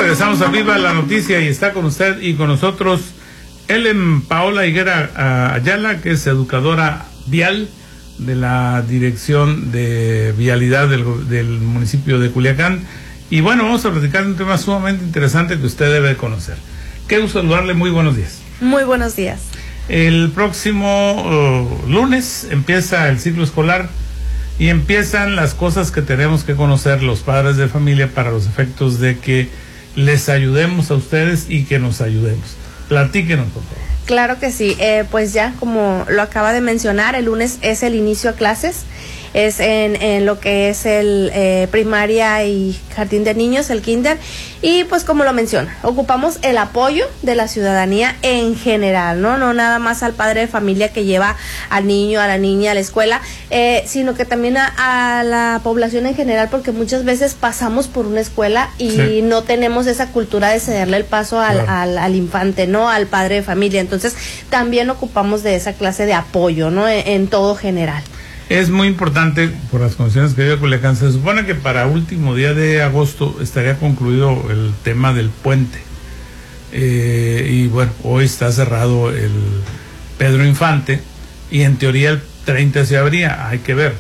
regresamos a Viva la Noticia y está con usted y con nosotros Ellen Paola Higuera Ayala, que es educadora vial de la Dirección de Vialidad del municipio de Culiacán. Y bueno, vamos a platicar de un tema sumamente interesante que usted debe conocer. Qué gusto saludarle, muy buenos días. Muy buenos días. El próximo lunes empieza el ciclo escolar y empiezan las cosas que tenemos que conocer los padres de familia para los efectos de que les ayudemos a ustedes y que nos ayudemos. Platíquenos, por favor. Claro que sí, pues ya como lo acaba de mencionar, el lunes es el inicio a clases, es en lo que es el primaria y jardín de niños, el kinder, y pues como lo menciona, ocupamos el apoyo de la ciudadanía en general, no nada más al padre de familia que lleva al niño, a la niña a la escuela, sino que también a la población en general, porque muchas veces pasamos por una escuela y sí, no tenemos esa cultura de cederle el paso al infante, no al padre de familia. Entonces también ocupamos de esa clase de apoyo, no en todo general. Es muy importante, por las condiciones que vive Culiacán, se supone que para último día de agosto estaría concluido el tema del puente. Y bueno, hoy está cerrado el Pedro Infante y en teoría el 30 se abría, hay que ver.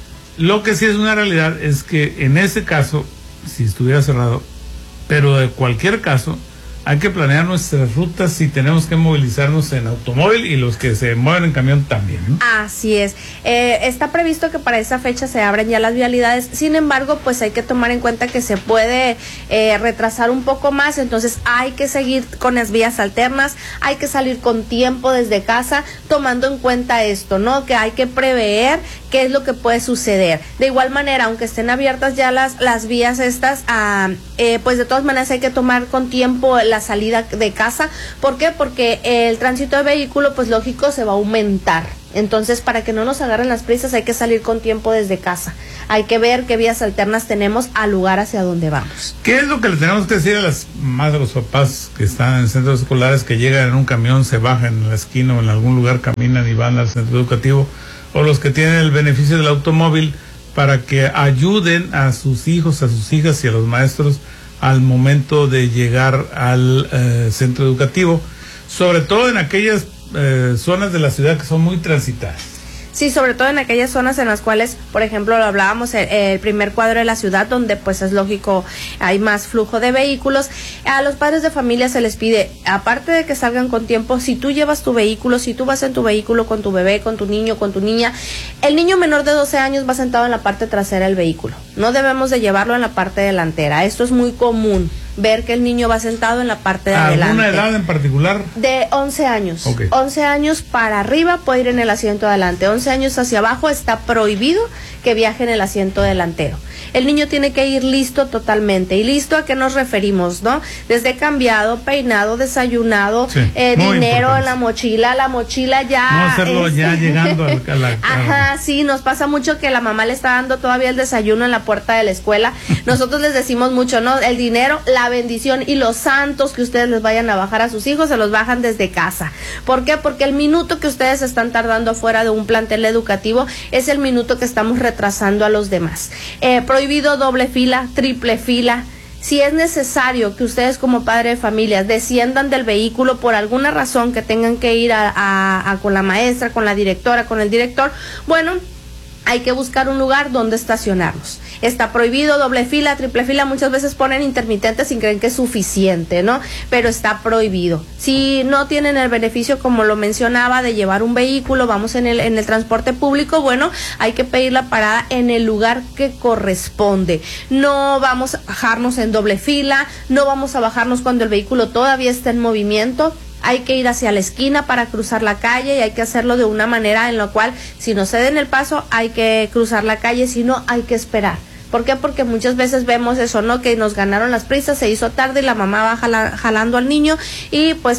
Lo que sí es una realidad es que en ese caso, si estuviera cerrado, pero de cualquier caso, hay que planear nuestras rutas si tenemos que movilizarnos en automóvil y los que se mueven en camión también, ¿no? Así es. Está previsto que para esa fecha se abran ya las vialidades. Sin embargo, pues hay que tomar en cuenta que se puede retrasar un poco más. Entonces hay que seguir con las vías alternas. Hay que salir con tiempo desde casa, tomando en cuenta esto, ¿no? Que hay que prever qué es lo que puede suceder. De igual manera, aunque estén abiertas ya las vías estas, pues de todas maneras hay que tomar con tiempo la salida de casa. ¿Por qué? Porque el tránsito de vehículo, pues lógico, se va a aumentar. Entonces, para que no nos agarren las prisas, hay que salir con tiempo desde casa. Hay que ver qué vías alternas tenemos al lugar hacia donde vamos. ¿Qué es lo que le tenemos que decir a las madres, los papás que están en centros escolares, que llegan en un camión, se bajan en la esquina o en algún lugar, caminan y van al centro educativo, o los que tienen el beneficio del automóvil, para que ayuden a sus hijos, a sus hijas y a los maestros al momento de llegar al centro educativo, sobre todo en aquellas zonas de la ciudad que son muy transitadas? Sí, sobre todo en aquellas zonas en las cuales, por ejemplo, lo hablábamos, el primer cuadro de la ciudad, donde pues es lógico, hay más flujo de vehículos. A los padres de familia se les pide, aparte de que salgan con tiempo, si tú llevas tu vehículo, si tú vas en tu vehículo con tu bebé, con tu niño, con tu niña, el niño menor de 12 años va sentado en la parte trasera del vehículo. No debemos de llevarlo en la parte delantera. Esto es muy común, ver que el niño va sentado en la parte de adelante. ¿Alguna edad en particular? De 11 años. Okay. 11 años para arriba puede ir en el asiento de adelante. 11 años hacia abajo está prohibido que viaje en el asiento delantero. El niño tiene que ir listo totalmente. ¿Y listo a qué nos referimos, no? Desde cambiado, peinado, desayunado, sí, dinero en la mochila ya... No hacerlo ya llegando a la... Ajá, sí, nos pasa mucho que la mamá le está dando todavía el desayuno en la puerta de la escuela. Nosotros les decimos mucho, ¿no? El dinero, la bendición y los santos que ustedes les vayan a bajar a sus hijos, se los bajan desde casa. ¿Por qué? Porque el minuto que ustedes están tardando fuera de un plantel educativo es el minuto que estamos retrasando a los demás. Prohibido doble fila, triple fila. Si es necesario que ustedes como padre de familia desciendan del vehículo por alguna razón que tengan que ir con la maestra, con la directora, con el director, bueno, hay que buscar un lugar donde estacionarnos. Está prohibido doble fila, triple fila, muchas veces ponen intermitentes y creen que es suficiente, ¿no? Pero está prohibido. Si no tienen el beneficio, como lo mencionaba, de llevar un vehículo, vamos en el transporte público, bueno, hay que pedir la parada en el lugar que corresponde. No vamos a bajarnos en doble fila, no vamos a bajarnos cuando el vehículo todavía está en movimiento. Hay que ir hacia la esquina para cruzar la calle y hay que hacerlo de una manera en la cual, si nos ceden el paso, hay que cruzar la calle, si no, hay que esperar. ¿Por qué? Porque muchas veces vemos eso, ¿no? Que nos ganaron las prisas, se hizo tarde y la mamá va jalando al niño y pues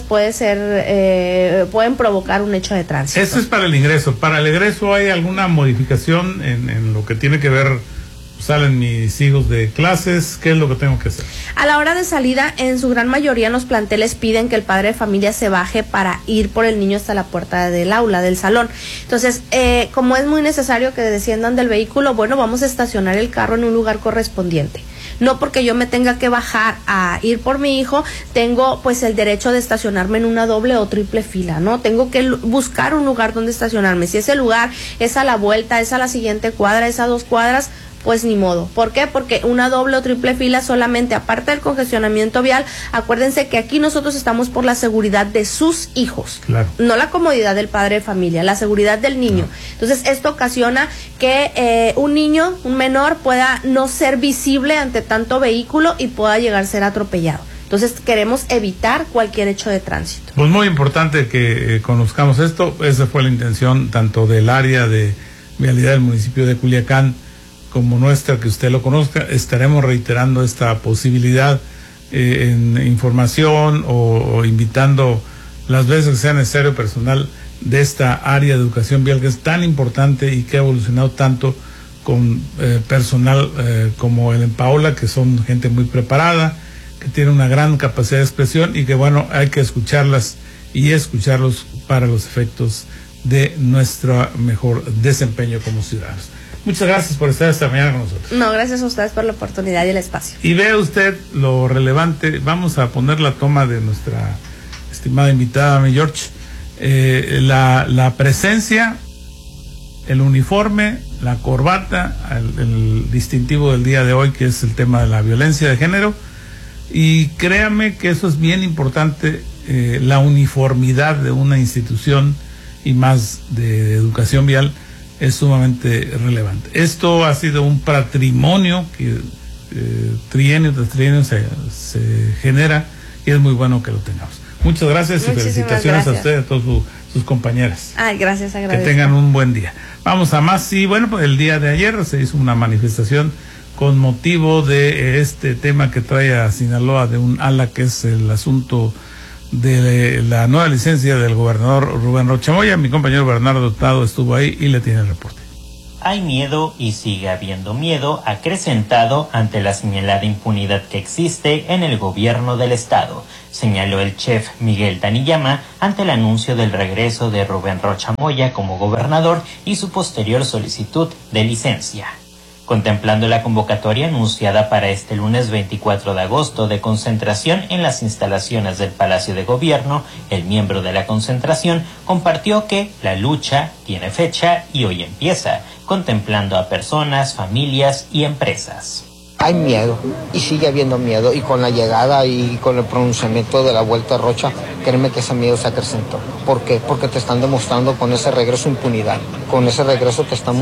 pueden provocar un hecho de tránsito. Eso es para el ingreso. ¿Para el egreso hay alguna modificación en lo que tiene que ver? Salen mis hijos de clases, ¿qué es lo que tengo que hacer? A la hora de salida, en su gran mayoría en los planteles piden que el padre de familia se baje para ir por el niño hasta la puerta del aula, del salón. Entonces, como es muy necesario que desciendan del vehículo, bueno, vamos a estacionar el carro en un lugar correspondiente. No porque yo me tenga que bajar a ir por mi hijo, tengo pues el derecho de estacionarme en una doble o triple fila, ¿no? Tengo que buscar un lugar donde estacionarme. Si ese lugar es a la vuelta, es a la siguiente cuadra, es a 2 cuadras, pues ni modo. ¿Por qué? Porque una doble o triple fila solamente, aparte del congestionamiento vial, acuérdense que aquí nosotros estamos por la seguridad de sus hijos, claro, no la comodidad del padre de familia, la seguridad del niño. Entonces esto ocasiona que un niño, un menor, pueda no ser visible ante tanto vehículo y pueda llegar a ser atropellado. Entonces queremos evitar cualquier hecho de tránsito. Pues muy importante que conozcamos esto. Esa fue la intención tanto del área de vialidad del municipio de Culiacán como nuestra, que usted lo conozca. Estaremos reiterando esta posibilidad en información o invitando las veces que sea necesario personal de esta área de educación vial, que es tan importante y que ha evolucionado tanto con personal como el Empaola, que son gente muy preparada, que tiene una gran capacidad de expresión y que bueno, hay que escucharlas y escucharlos para los efectos de nuestro mejor desempeño como ciudadanos. Muchas gracias por estar esta mañana con nosotros. No, gracias a ustedes por la oportunidad y el espacio. Y vea usted lo relevante. Vamos a poner la toma de nuestra estimada invitada, mi George. La presencia, el uniforme, la corbata, el distintivo del día de hoy, que es el tema de la violencia de género. Y créame que eso es bien importante, la uniformidad de una institución y más de educación vial es sumamente relevante. Esto ha sido un patrimonio que trienio tras trienio se genera y es muy bueno que lo tengamos. Muchas gracias. Muchísimas y felicitaciones gracias a usted y a todas sus compañeras. Ay, gracias, agradezco. Que tengan un buen día. Vamos a más. Y bueno, pues el día de ayer se hizo una manifestación con motivo de este tema que trae a Sinaloa de un ala, que es el asunto de la nueva licencia del gobernador Rubén Rocha Moya. Mi compañero Bernardo Hurtado estuvo ahí y le tiene el reporte. Hay miedo y sigue habiendo miedo acrecentado ante la señalada impunidad que existe en el gobierno del estado, señaló el chef Miguel Taniyama ante el anuncio del regreso de Rubén Rocha Moya como gobernador y su posterior solicitud de licencia. Contemplando la convocatoria anunciada para este lunes 24 de agosto de concentración en las instalaciones del Palacio de Gobierno, el miembro de la concentración compartió que la lucha tiene fecha y hoy empieza, contemplando a personas, familias y empresas. Hay miedo y sigue habiendo miedo, y con la llegada y con el pronunciamiento de la vuelta a Rocha, créeme que ese miedo se acrecentó. ¿Por qué? Porque te están demostrando con ese regreso impunidad, con ese regreso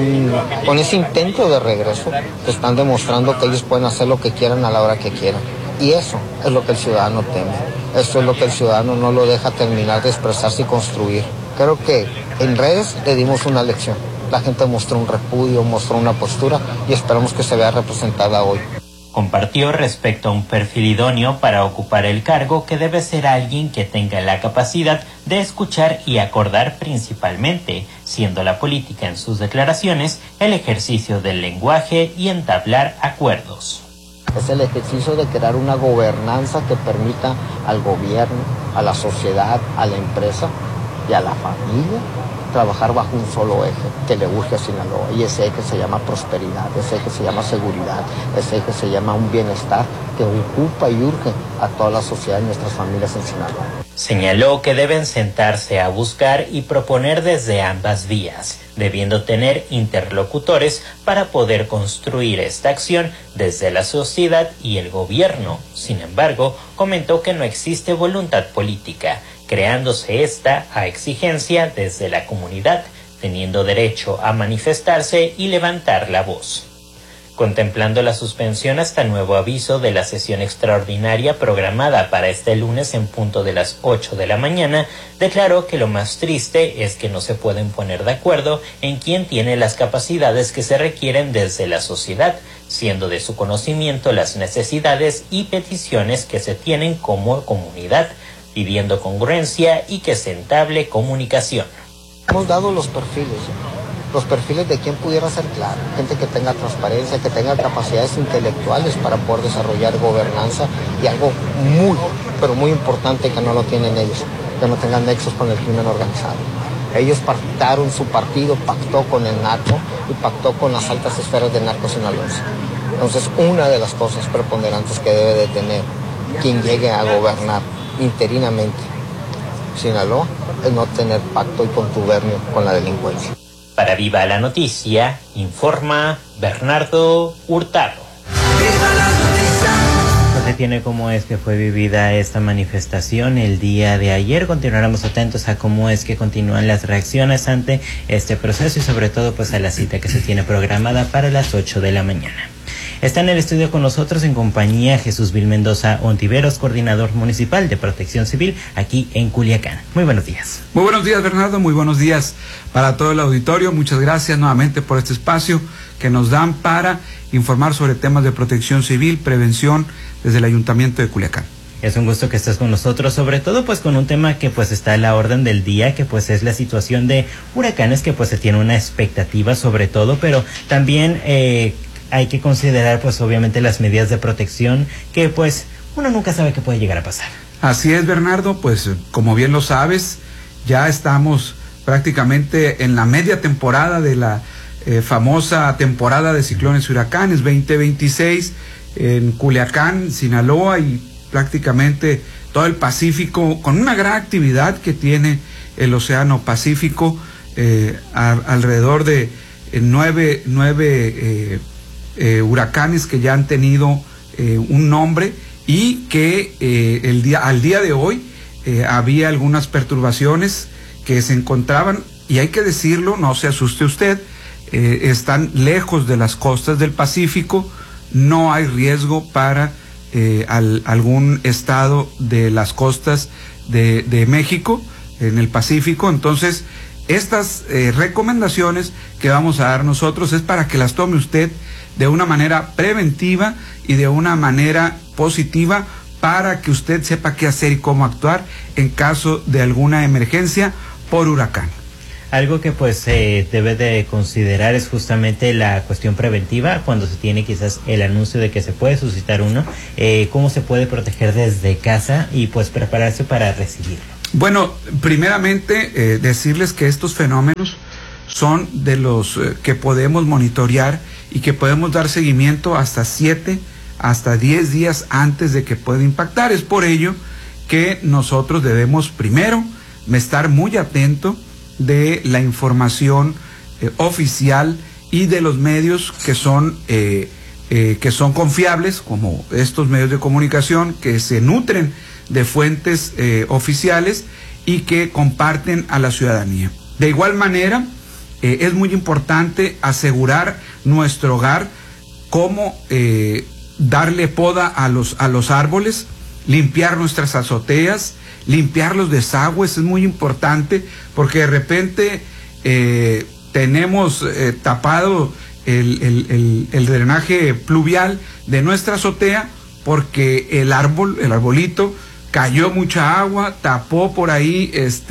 con ese intento de regreso, te están demostrando que ellos pueden hacer lo que quieran a la hora que quieran. Y eso es lo que el ciudadano teme, eso es lo que el ciudadano no lo deja terminar de expresarse y construir. Creo que en redes le dimos una lección. La gente mostró un repudio, mostró una postura y esperamos que se vea representada hoy. Compartió respecto a un perfil idóneo para ocupar el cargo, que debe ser alguien que tenga la capacidad de escuchar y acordar, principalmente, siendo la política en sus declaraciones el ejercicio del lenguaje y entablar acuerdos. Es el ejercicio de crear una gobernanza que permita al gobierno, a la sociedad, a la empresa y a la familia trabajar bajo un solo eje que le urge a Sinaloa, y ese eje se llama prosperidad, ese eje se llama seguridad, ese eje se llama un bienestar que ocupa y urge a toda la sociedad y nuestras familias en Sinaloa. Señaló que deben sentarse a buscar y proponer desde ambas vías, debiendo tener interlocutores para poder construir esta acción desde la sociedad y el gobierno. Sin embargo, comentó que no existe voluntad política, creándose esta a exigencia desde la comunidad, teniendo derecho a manifestarse y levantar la voz. Contemplando la suspensión hasta nuevo aviso de la sesión extraordinaria programada para este lunes en punto de las 8 de la mañana, declaró que lo más triste es que no se pueden poner de acuerdo en quién tiene las capacidades que se requieren desde la sociedad, siendo de su conocimiento las necesidades y peticiones que se tienen como comunidad, pidiendo congruencia y que se entable comunicación. Hemos dado los perfiles de quien pudiera ser claro, gente que tenga transparencia, que tenga capacidades intelectuales para poder desarrollar gobernanza, y algo muy, pero muy importante que no lo tienen ellos, que no tengan nexos con el crimen organizado. Ellos su partido pactó con el narco y pactó con las altas esferas del narco sinaloense. Entonces, una de las cosas preponderantes que debe de tener quien llegue a gobernar interinamente Sinaloa es no tener pacto y contubernio con la delincuencia. Para Viva la Noticia, informa Bernardo Hurtado. Se tiene cómo es que fue vivida esta manifestación el día de ayer. Continuaremos atentos a cómo es que continúan las reacciones ante este proceso y sobre todo pues a la cita que se tiene programada para las 8 de la mañana. Está en el estudio con nosotros en compañía Jesús Vil Mendoza Ontiveros, coordinador municipal de Protección Civil aquí en Culiacán. Muy buenos días. Muy buenos días, Bernardo. Muy buenos días para todo el auditorio. Muchas gracias nuevamente por este espacio que nos dan para informar sobre temas de protección civil, prevención desde el Ayuntamiento de Culiacán. Es un gusto que estés con nosotros, sobre todo pues con un tema que pues está a la orden del día, que pues es la situación de huracanes, que pues se tiene una expectativa sobre todo, pero también hay que considerar pues obviamente las medidas de protección que pues uno nunca sabe qué puede llegar a pasar. Así es, Bernardo, pues como bien lo sabes, ya estamos prácticamente en la media temporada de la famosa temporada de ciclones y huracanes 2026 en Culiacán, Sinaloa y prácticamente todo el Pacífico, con una gran actividad que tiene el Océano Pacífico, alrededor de nueve huracanes que ya han tenido un nombre y que al día de hoy había algunas perturbaciones que se encontraban, y hay que decirlo, no se asuste usted, están lejos de las costas del Pacífico, no hay riesgo para algún estado de las costas de México en el Pacífico. Entonces estas recomendaciones que vamos a dar nosotros es para que las tome usted de una manera preventiva y de una manera positiva, para que usted sepa qué hacer y cómo actuar en caso de alguna emergencia por huracán. Algo que pues se debe de considerar es justamente la cuestión preventiva, cuando se tiene quizás el anuncio de que se puede suscitar uno, cómo se puede proteger desde casa y pues prepararse para recibirlo. Bueno, primeramente decirles que estos fenómenos son de los que podemos monitorear y que podemos dar seguimiento hasta 7, hasta 10 días antes de que pueda impactar. Es por ello que nosotros debemos primero estar muy atentos de la información oficial y de los medios que son confiables, como estos medios de comunicación que se nutren de fuentes oficiales y que comparten a la ciudadanía. De igual manera, es muy importante asegurar nuestro hogar, como darle poda a los árboles, limpiar nuestras azoteas, limpiar los desagües. Es muy importante porque de repente tenemos tapado el drenaje pluvial de nuestra azotea porque el arbolito cayó mucha agua, tapó por ahí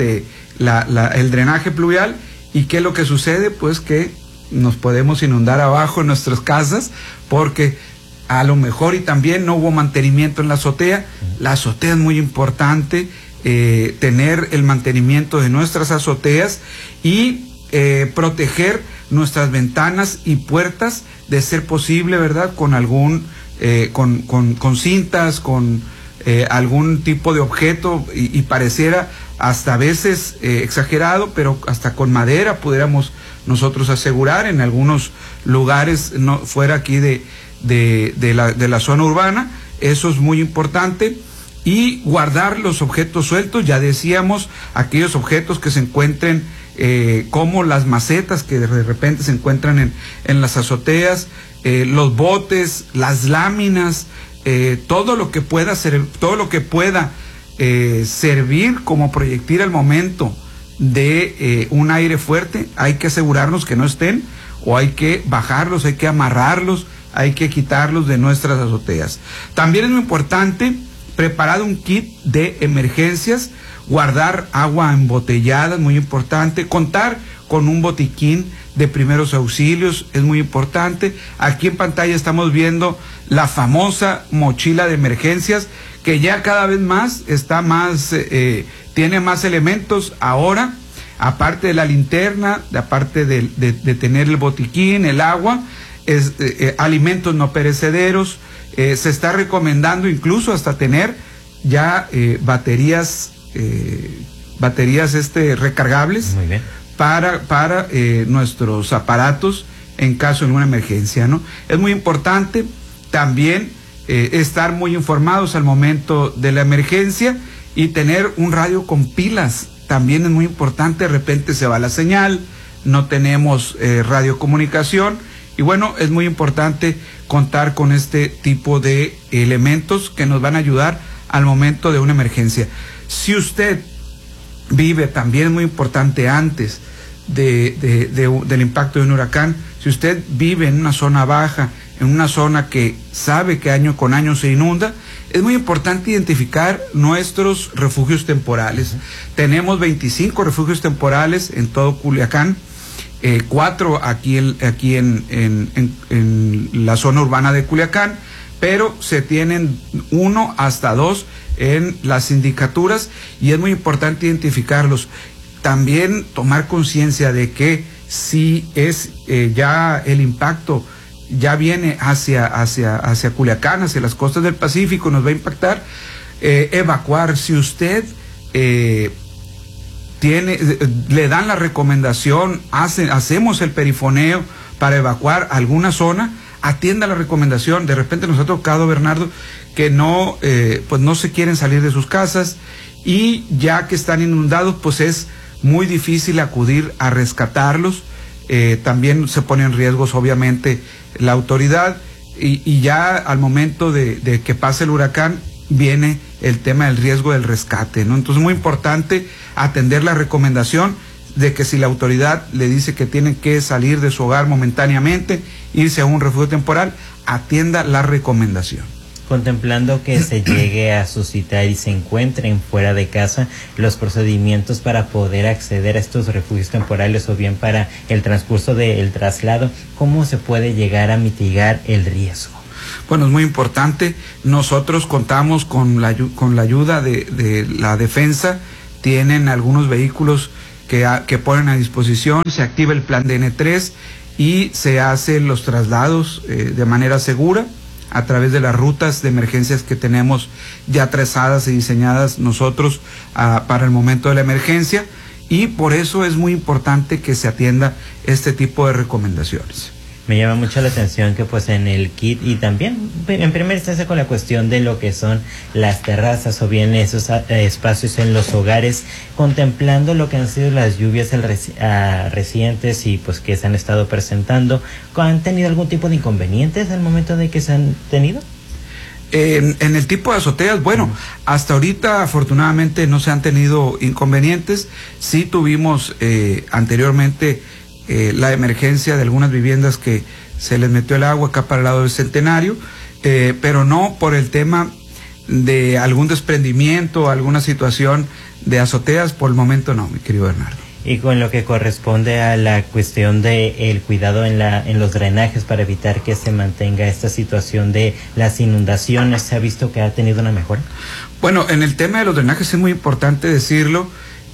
el drenaje pluvial. ¿Y qué es lo que sucede? Pues que nos podemos inundar abajo en nuestras casas porque a lo mejor y también no hubo mantenimiento en la azotea. La azotea es muy importante, tener el mantenimiento de nuestras azoteas y proteger nuestras ventanas y puertas, de ser posible, ¿verdad? Con algún, con cintas, con algún tipo de objeto, y pareciera hasta a veces exagerado, pero hasta con madera pudiéramos nosotros asegurar en algunos lugares, no fuera aquí de la zona urbana. Eso es muy importante. Y guardar los objetos sueltos, ya decíamos, aquellos objetos que se encuentren como las macetas que de repente se encuentran en las azoteas, los botes, las láminas, todo lo que pueda servir como proyectil al momento de un aire fuerte. Hay que asegurarnos que no estén, o hay que bajarlos, hay que amarrarlos, hay que quitarlos de nuestras azoteas. También es muy importante preparar un kit de emergencias, guardar agua embotellada, es muy importante, contar con un botiquín de primeros auxilios, es muy importante. Aquí en pantalla estamos viendo la famosa mochila de emergencias, que ya cada vez más está más, tiene más elementos ahora, aparte de la linterna, aparte de tener el botiquín, el agua, alimentos no perecederos. Se está recomendando incluso hasta tener ya baterías recargables para nuestros aparatos en caso de una emergencia, ¿no? Es muy importante también estar muy informados al momento de la emergencia y tener un radio con pilas. También es muy importante, de repente se va la señal, no tenemos radiocomunicación, y bueno, es muy importante contar con este tipo de elementos que nos van a ayudar al momento de una emergencia. Si usted vive, también es muy importante antes del impacto de un huracán, si usted vive en una zona baja, en una zona que sabe que año con año se inunda, es muy importante identificar nuestros refugios temporales. Tenemos 25 refugios temporales en todo Culiacán, 4 aquí en la zona urbana de Culiacán, pero se tienen 1 hasta 2 en las sindicaturas, y es muy importante identificarlos. También tomar conciencia de que si es ya el impacto ya viene hacia Culiacán, hacia las costas del Pacífico, nos va a impactar, evacuar. Si usted le dan la recomendación, hacemos el perifoneo para evacuar alguna zona, atienda la recomendación. De repente nos ha tocado, Bernardo, que no se quieren salir de sus casas, y ya que están inundados, pues es muy difícil acudir a rescatarlos. También se pone en riesgos, obviamente, la autoridad, y ya al momento de que pase el huracán viene el tema del riesgo del rescate, ¿no? Entonces, muy importante atender la recomendación de que si la autoridad le dice que tienen que salir de su hogar momentáneamente, irse a un refugio temporal, atienda la recomendación. Contemplando que se llegue a suscitar y se encuentren fuera de casa, los procedimientos para poder acceder a estos refugios temporales o bien para el transcurso del traslado, ¿cómo se puede llegar a mitigar el riesgo? Bueno, es muy importante. Nosotros contamos con la ayuda de la defensa. Tienen algunos vehículos que ponen a disposición, se activa el plan DN3 y se hacen los traslados de manera segura a través de las rutas de emergencias que tenemos ya trazadas y diseñadas nosotros para el momento de la emergencia, y por eso es muy importante que se atienda este tipo de recomendaciones. Me llama mucho la atención que pues en el kit, y también en primera instancia con la cuestión de lo que son las terrazas o bien esos espacios en los hogares, contemplando lo que han sido las lluvias recientes y pues que se han estado presentando, ¿han tenido algún tipo de inconvenientes al momento de que se han tenido? En el tipo de azoteas, bueno, hasta ahorita afortunadamente no se han tenido inconvenientes. Sí tuvimos anteriormente la emergencia de algunas viviendas que se les metió el agua acá para el lado del Centenario, pero no por el tema de algún desprendimiento, alguna situación de azoteas, por el momento no, mi querido Bernardo. Y con lo que corresponde a la cuestión de el cuidado en los drenajes para evitar que se mantenga esta situación de las inundaciones, ¿se ha visto que ha tenido una mejora? Bueno, en el tema de los drenajes es muy importante decirlo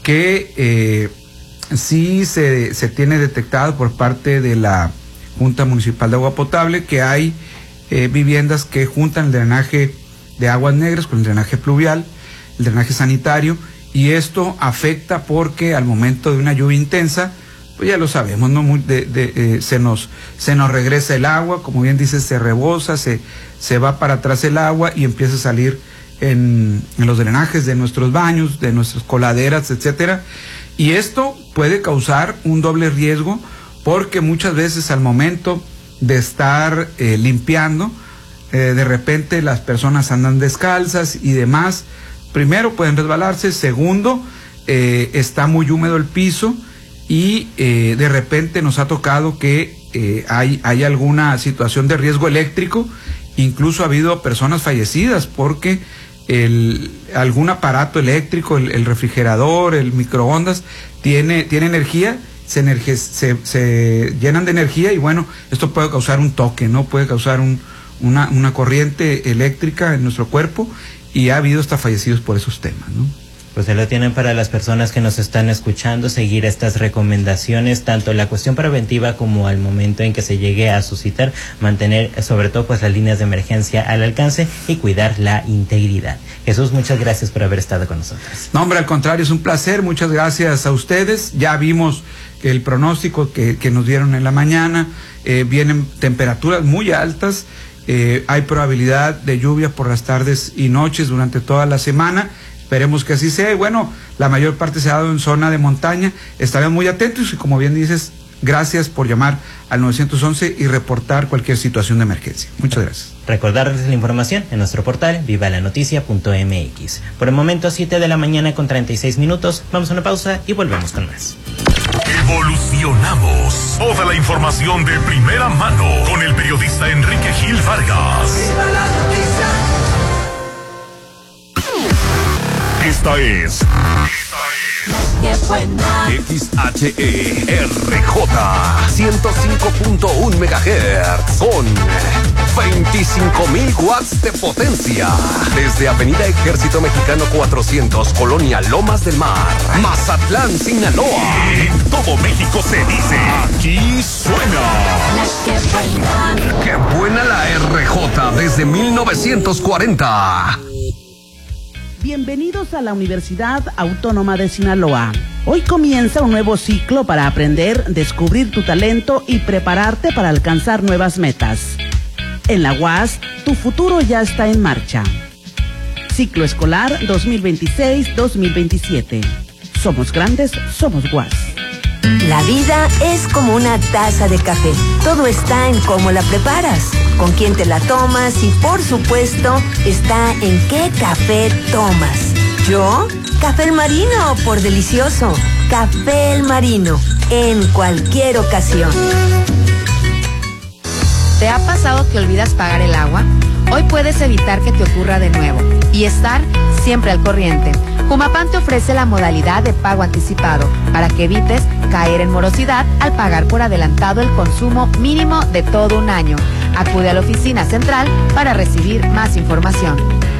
que sí se tiene detectado por parte de la Junta Municipal de Agua Potable que hay viviendas que juntan el drenaje de aguas negras con el drenaje pluvial, el drenaje sanitario, y esto afecta porque al momento de una lluvia intensa, pues ya lo sabemos, ¿no? Se nos regresa el agua, como bien dices, se rebosa, se va para atrás el agua y empieza a salir en los drenajes de nuestros baños, de nuestras coladeras, etcétera. Y esto puede causar un doble riesgo porque muchas veces al momento de estar limpiando, de repente las personas andan descalzas y demás. Primero, pueden resbalarse. Segundo, está muy húmedo el piso y de repente nos ha tocado que hay alguna situación de riesgo eléctrico. Incluso ha habido personas fallecidas porque algún aparato eléctrico, el refrigerador, el microondas, tiene energía, se llenan de energía, y bueno, esto puede causar un toque, ¿no? Puede causar una corriente eléctrica en nuestro cuerpo, y ha habido hasta fallecidos por esos temas, ¿no? Pues se lo tienen para las personas que nos están escuchando, seguir estas recomendaciones, tanto la cuestión preventiva como al momento en que se llegue a suscitar, mantener sobre todo pues las líneas de emergencia al alcance y cuidar la integridad. Jesús, muchas gracias por haber estado con nosotros. No, hombre, al contrario, es un placer, muchas gracias a ustedes. Ya vimos que el pronóstico que nos dieron en la mañana, vienen temperaturas muy altas, hay probabilidad de lluvia por las tardes y noches durante toda la semana. Esperemos que así sea. Y bueno, la mayor parte se ha dado en zona de montaña. Estaremos muy atentos y, como bien dices, gracias por llamar al 911 y reportar cualquier situación de emergencia. Muchas gracias. Recordarles la información en nuestro portal vivalanoticia.mx. Por el momento, 7 de la mañana con 36 minutos. Vamos a una pausa y volvemos con más. Evolucionamos. Toda la información de primera mano con el periodista Enrique Gil Vargas. Esta es XHERJ 105.1 MHz con 25.000 watts de potencia. Desde Avenida Ejército Mexicano 400, Colonia Lomas del Mar, Mazatlán, Sinaloa. En todo México se dice, aquí suena. ¡Qué buena la RJ desde 1940! Bienvenidos a la Universidad Autónoma de Sinaloa. Hoy comienza un nuevo ciclo para aprender, descubrir tu talento y prepararte para alcanzar nuevas metas. En la UAS, tu futuro ya está en marcha. Ciclo escolar 2026-2027. Somos grandes, somos UAS. La vida es como una taza de café. Todo está en cómo la preparas, con quién te la tomas y, por supuesto, está en qué café tomas. ¿Yo? Café El Marino, por delicioso. Café El Marino, en cualquier ocasión. ¿Te ha pasado que olvidas pagar el agua? Hoy puedes evitar que te ocurra de nuevo y estar siempre al corriente. Humapam te ofrece la modalidad de pago anticipado para que evites caer en morosidad al pagar por adelantado el consumo mínimo de todo un año. Acude a la oficina central para recibir más información.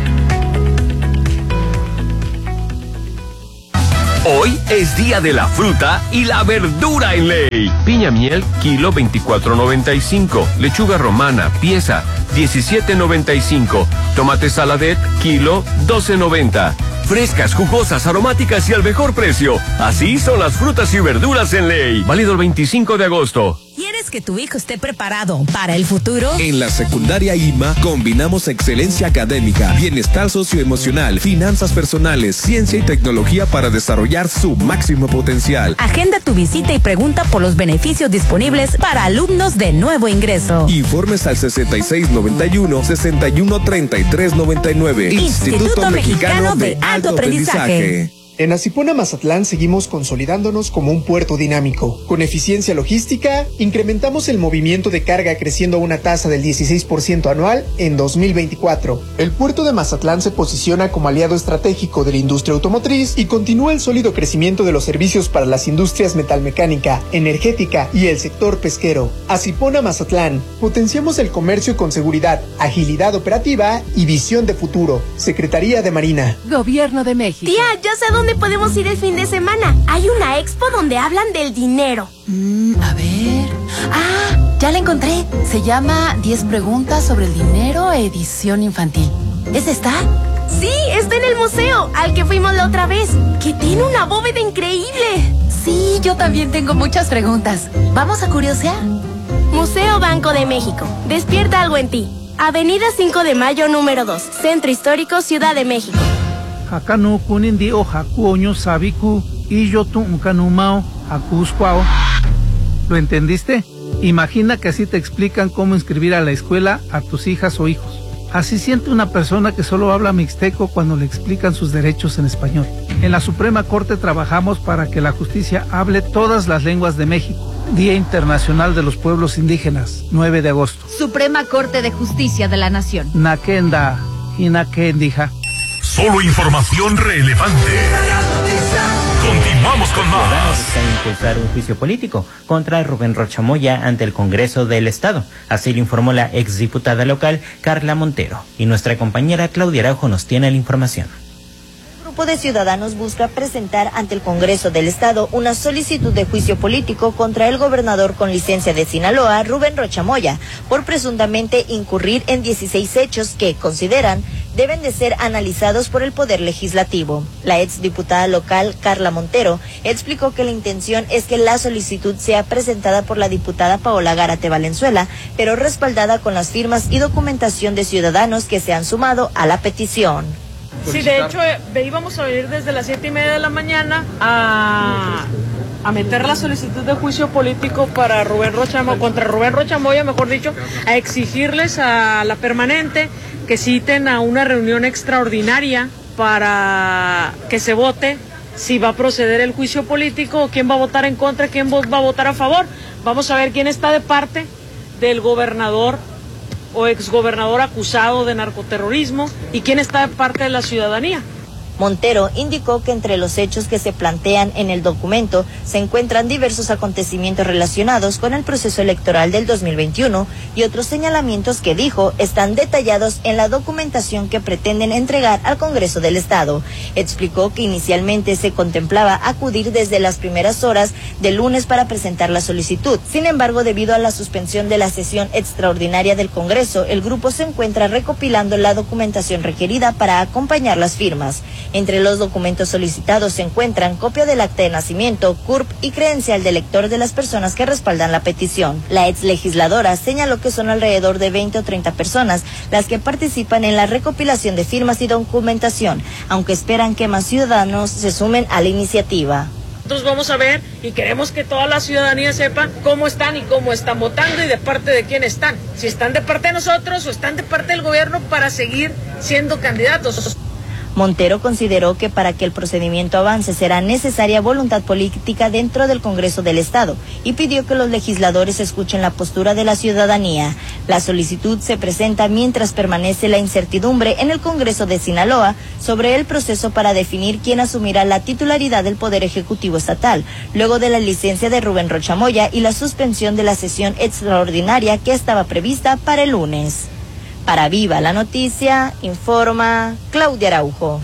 Hoy es día de la fruta y la verdura en ley. Piña miel, kilo 24.95. Lechuga romana, pieza 17.95. Tomate saladet, kilo 12.90. Frescas, jugosas, aromáticas y al mejor precio. Así son las frutas y verduras en ley. Válido el 25 de agosto. ¿Quieres que tu hijo esté preparado para el futuro? En la secundaria IMA combinamos excelencia académica, bienestar socioemocional, finanzas personales, ciencia y tecnología para desarrollar su máximo potencial. Agenda tu visita y pregunta por los beneficios disponibles para alumnos de nuevo ingreso. Informes al 6691-613399. Instituto Mexicano de Alto Aprendizaje. En Asipona Mazatlán seguimos consolidándonos como un puerto dinámico. Con eficiencia logística, incrementamos el movimiento de carga creciendo a una tasa del 16% anual en 2024. El puerto de Mazatlán se posiciona como aliado estratégico de la industria automotriz y continúa el sólido crecimiento de los servicios para las industrias metalmecánica, energética y el sector pesquero. Asipona Mazatlán, potenciamos el comercio con seguridad, agilidad operativa y visión de futuro. Secretaría de Marina. Gobierno de México. Tía, ya sé dónde podemos ir el fin de semana. Hay una expo donde hablan del dinero. A ver. Ah, ya la encontré. Se llama 10 preguntas sobre el dinero, edición infantil. ¿Es esta? Sí, está en el museo al que fuimos la otra vez, que tiene una bóveda increíble. Sí, yo también tengo muchas preguntas. ¿Vamos a curiosear? Museo Banco de México. Despierta algo en ti. Avenida 5 de Mayo número 2, Centro Histórico, Ciudad de México. Hakanu kunindi o hakuoño sabiku y yo tu unkanumao hakuscuao. ¿Lo entendiste? Imagina que así te explican cómo inscribir a la escuela a tus hijas o hijos. Así siente una persona que solo habla mixteco cuando le explican sus derechos en español. En la Suprema Corte trabajamos para que la justicia hable todas las lenguas de México. Día Internacional de los Pueblos Indígenas, 9 de agosto. Suprema Corte de Justicia de la Nación. Nakenda y Nakendija. Solo información relevante. Continuamos con más. Buscan impulsar un juicio político contra Rubén Rocha Moya ante el Congreso del Estado. Así lo informó la exdiputada local Carla Montero. Y nuestra compañera Claudia Araujo nos tiene la información. El grupo de ciudadanos busca presentar ante el Congreso del Estado una solicitud de juicio político contra el gobernador con licencia de Sinaloa, Rubén Rocha Moya, por presuntamente incurrir en 16 hechos que, consideran, deben de ser analizados por el Poder Legislativo. La exdiputada local, Carla Montero, explicó que la intención es que la solicitud sea presentada por la diputada Paola Gárate Valenzuela, pero respaldada con las firmas y documentación de ciudadanos que se han sumado a la petición. Sí, de hecho, íbamos a venir desde las 7:30 de la mañana a meter la solicitud de juicio político para contra Rubén Rocha Moya, mejor dicho, a exigirles a la permanente que citen a una reunión extraordinaria para que se vote si va a proceder el juicio político, quién va a votar en contra, quién va a votar a favor. Vamos a ver quién está de parte del gobernador o exgobernador acusado de narcoterrorismo y quién está de parte de la ciudadanía. Montero indicó que entre los hechos que se plantean en el documento se encuentran diversos acontecimientos relacionados con el proceso electoral del 2021 y otros señalamientos que dijo están detallados en la documentación que pretenden entregar al Congreso del Estado. Explicó que inicialmente se contemplaba acudir desde las primeras horas del lunes para presentar la solicitud. Sin embargo, debido a la suspensión de la sesión extraordinaria del Congreso, el grupo se encuentra recopilando la documentación requerida para acompañar las firmas. Entre los documentos solicitados se encuentran copia del acta de nacimiento, CURP y credencial de elector de las personas que respaldan la petición. La ex legisladora señaló que son alrededor de 20 o 30 personas las que participan en la recopilación de firmas y documentación, aunque esperan que más ciudadanos se sumen a la iniciativa. Nosotros vamos a ver y queremos que toda la ciudadanía sepa cómo están y cómo están votando y de parte de quién están. Si están de parte de nosotros o están de parte del gobierno para seguir siendo candidatos. Montero consideró que para que el procedimiento avance será necesaria voluntad política dentro del Congreso del Estado y pidió que los legisladores escuchen la postura de la ciudadanía. La solicitud se presenta mientras permanece la incertidumbre en el Congreso de Sinaloa sobre el proceso para definir quién asumirá la titularidad del Poder Ejecutivo Estatal, luego de la licencia de Rubén Rocha Moya y la suspensión de la sesión extraordinaria que estaba prevista para el lunes. Para Viva la Noticia, informa Claudia Araujo.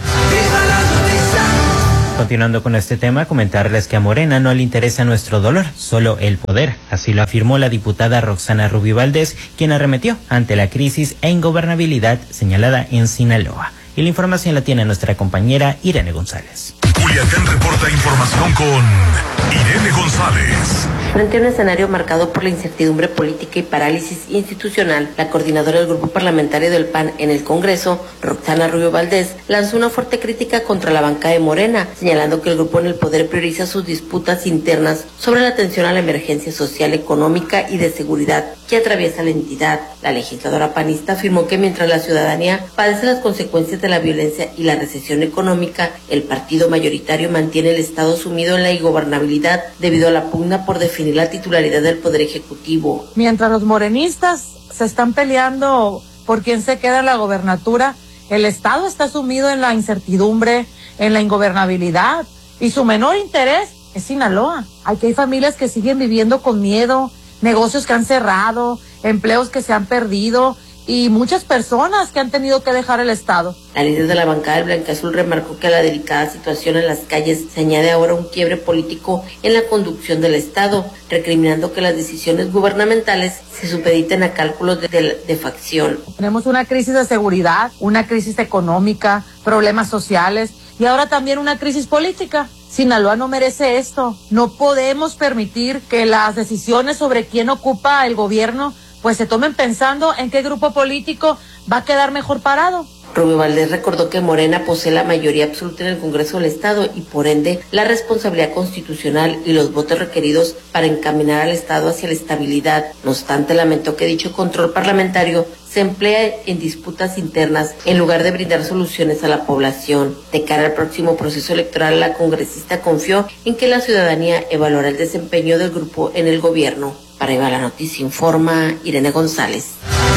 Continuando con este tema, comentarles que a Morena no le interesa nuestro dolor, solo el poder. Así lo afirmó la diputada Roxana Rubio Valdés, quien arremetió ante la crisis e ingobernabilidad señalada en Sinaloa. Y la información la tiene nuestra compañera Irene González. Culiacán reporta información con Irene González. Frente a un escenario marcado por la incertidumbre política y parálisis institucional, la coordinadora del grupo parlamentario del PAN en el Congreso, Roxana Rubio Valdés, lanzó una fuerte crítica contra la bancada de Morena, señalando que el grupo en el poder prioriza sus disputas internas sobre la atención a la emergencia social, económica y de seguridad que atraviesa la entidad. La legisladora panista afirmó que mientras la ciudadanía padece las consecuencias de la violencia y la recesión económica, el partido mayoritario mantiene el Estado sumido en la ingobernabilidad debido a la pugna por definir la titularidad del Poder Ejecutivo. Mientras los morenistas se están peleando por quién se queda en la gobernatura, el Estado está sumido en la incertidumbre, en la ingobernabilidad, y su menor interés es Sinaloa. Aquí hay familias que siguen viviendo con miedo, negocios que han cerrado, empleos que se han perdido y muchas personas que han tenido que dejar el Estado. La líder de la bancada del Blanquiazul remarcó que a la delicada situación en las calles se añade ahora un quiebre político en la conducción del Estado, recriminando que las decisiones gubernamentales se supediten a cálculos de facción. Tenemos una crisis de seguridad, una crisis económica, problemas sociales y ahora también una crisis política. Sinaloa no merece esto. No podemos permitir que las decisiones sobre quién ocupa el gobierno pues se tomen pensando en qué grupo político va a quedar mejor parado. Rubio Valdés recordó que Morena posee la mayoría absoluta en el Congreso del Estado y por ende la responsabilidad constitucional y los votos requeridos para encaminar al Estado hacia la estabilidad. No obstante, lamentó que dicho control parlamentario se emplea en disputas internas en lugar de brindar soluciones a la población. De cara al próximo proceso electoral, la congresista confió en que la ciudadanía evaluará el desempeño del grupo en el gobierno. Para Viva la Noticia informa Irene González.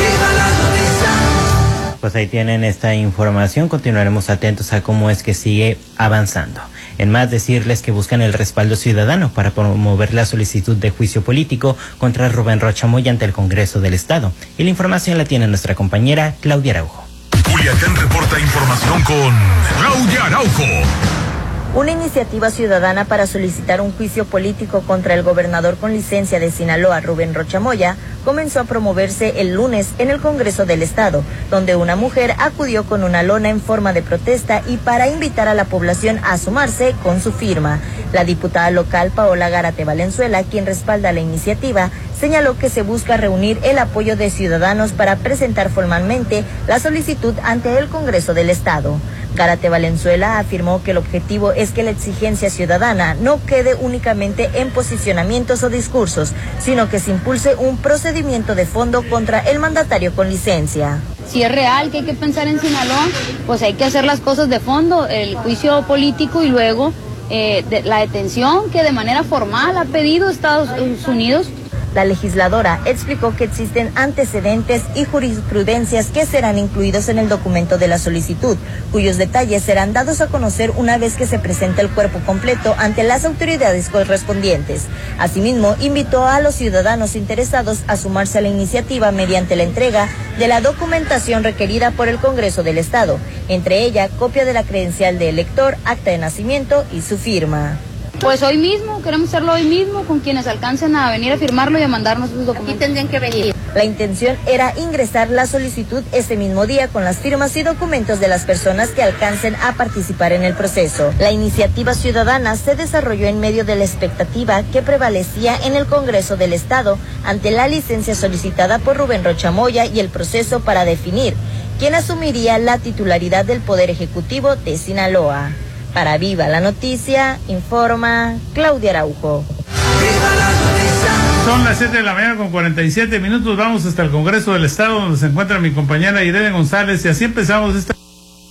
Pues ahí tienen esta información, continuaremos atentos a cómo es que sigue avanzando. En más, decirles que buscan el respaldo ciudadano para promover la solicitud de juicio político contra Rubén Rocha Moya ante el Congreso del Estado. Y la información la tiene nuestra compañera Claudia Araujo. Culiacán reporta información con Claudia Claudia Araujo. Una iniciativa ciudadana para solicitar un juicio político contra el gobernador con licencia de Sinaloa, Rubén Rocha Moya, comenzó a promoverse el lunes en el Congreso del Estado, donde una mujer acudió con una lona en forma de protesta y para invitar a la población a sumarse con su firma. La diputada local Paola Gárate Valenzuela, quien respalda la iniciativa, señaló que se busca reunir el apoyo de ciudadanos para presentar formalmente la solicitud ante el Congreso del Estado. Gárate Valenzuela afirmó que el objetivo es que la exigencia ciudadana no quede únicamente en posicionamientos o discursos, sino que se impulse un procedimiento de fondo contra el mandatario con licencia. Si es real que hay que pensar en Sinaloa, pues hay que hacer las cosas de fondo, el juicio político y luego la detención que de manera formal ha pedido Estados Unidos. La legisladora explicó que existen antecedentes y jurisprudencias que serán incluidos en el documento de la solicitud, cuyos detalles serán dados a conocer una vez que se presente el cuerpo completo ante las autoridades correspondientes. Asimismo, invitó a los ciudadanos interesados a sumarse a la iniciativa mediante la entrega de la documentación requerida por el Congreso del Estado, entre ella copia de la credencial de elector, acta de nacimiento y su firma. Pues hoy mismo, queremos hacerlo hoy mismo con quienes alcancen a venir a firmarlo y a mandarnos sus documentos. Aquí tendrían que venir. La intención era ingresar la solicitud ese mismo día con las firmas y documentos de las personas que alcancen a participar en el proceso. La iniciativa ciudadana se desarrolló en medio de la expectativa que prevalecía en el Congreso del Estado ante la licencia solicitada por Rubén Rocha Moya y el proceso para definir quién asumiría la titularidad del Poder Ejecutivo de Sinaloa. Para Viva la Noticia, informa Claudia Araujo. Son las 7 de la mañana con 47 minutos. Vamos hasta el Congreso del Estado, donde se encuentra mi compañera Irene González, y así empezamos esta